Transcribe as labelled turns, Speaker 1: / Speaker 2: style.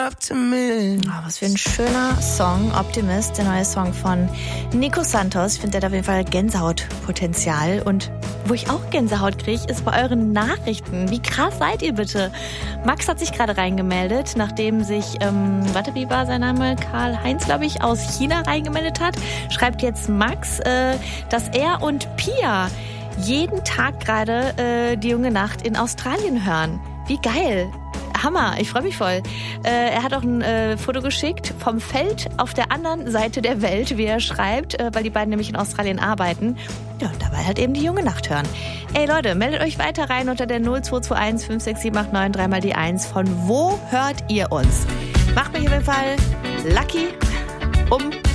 Speaker 1: Optimist.
Speaker 2: Oh, was für ein schöner Song, Optimist, der neue Song von Nico Santos. Ich finde, der hat auf jeden Fall Gänsehautpotenzial. Und wo ich auch Gänsehaut kriege, ist bei euren Nachrichten. Wie krass seid ihr bitte? Max hat sich gerade reingemeldet, nachdem sich, wie war sein Name? Karl-Heinz, glaube ich, aus China reingemeldet hat. Schreibt jetzt Max, dass er und Pia jeden Tag gerade die junge Nacht in Australien hören. Wie geil. Hammer, ich freue mich voll. Er hat auch ein Foto geschickt vom Feld auf der anderen Seite der Welt, wie er schreibt, weil die beiden nämlich in Australien arbeiten. Ja, und dabei halt eben die junge Nacht hören. Ey Leute, meldet euch weiter rein unter der 0221 56789 3 die 1. Von wo hört ihr uns? Macht mich auf jeden Fall lucky um